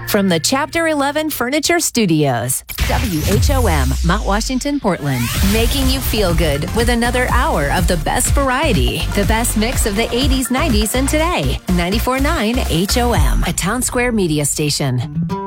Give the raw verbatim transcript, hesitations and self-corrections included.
From the Chapter eleven Furniture Studios, W H O M, Mount Washington, Portland, making you feel good with another hour of the best variety, the best mix of the eighties, nineties, and today. ninety-four point nine H O M, a Town Square media station.